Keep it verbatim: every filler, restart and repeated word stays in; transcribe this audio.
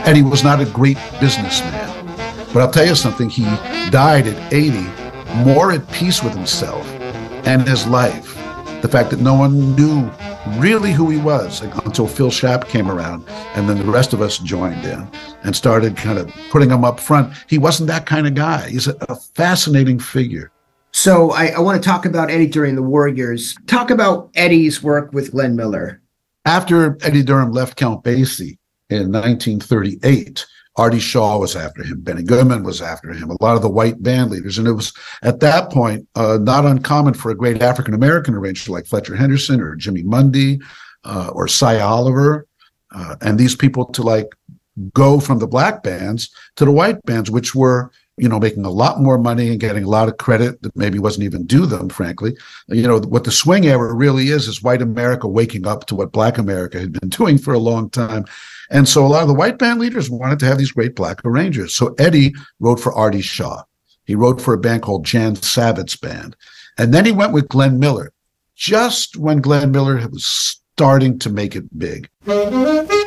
Eddie was not a great businessman. But I'll tell you something, he died at eighty, more at peace with himself and his life. The fact that no one knew really who he was until Phil Schaap came around, and then the rest of us joined in and started kind of putting him up front. He wasn't that kind of guy. He's a, a fascinating figure. So I, I want to talk about Eddie during the war years. Talk about Eddie's work with Glenn Miller. After Eddie Durham left Count Basie in nineteen thirty-eight, Artie Shaw was after him. Benny Goodman was after him. A lot of the white band leaders. And it was at that point uh, not uncommon for a great African-American arranger like Fletcher Henderson or Jimmy Mundy uh, or Cy Oliver uh, and these people to like go from the black bands to the white bands, which were, you know, making a lot more money and getting a lot of credit that maybe wasn't even due them, frankly. You know, what the swing era really is, is white America waking up to what black America had been doing for a long time. And so a lot of the white band leaders wanted to have these great black arrangers. So Eddie wrote for Artie Shaw. He wrote for a band called Jan Savitt's band. And then he went with Glenn Miller, just when Glenn Miller was starting to make it big.